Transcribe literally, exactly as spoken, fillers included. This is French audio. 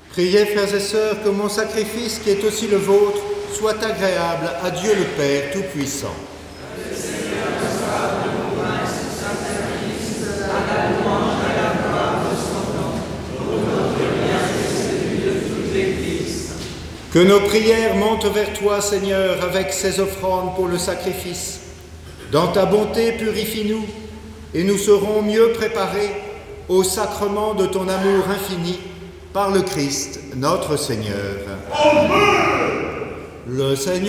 Priez, frères et sœurs, que mon sacrifice, qui est aussi le vôtre, soit agréable à Dieu le Père Tout-Puissant. Que nos prières montent vers toi, Seigneur, avec ces offrandes pour le sacrifice. Dans ta bonté, purifie-nous, et nous serons mieux préparés au sacrement de ton amour infini, par le Christ, notre Seigneur. Amen. Le Seigneur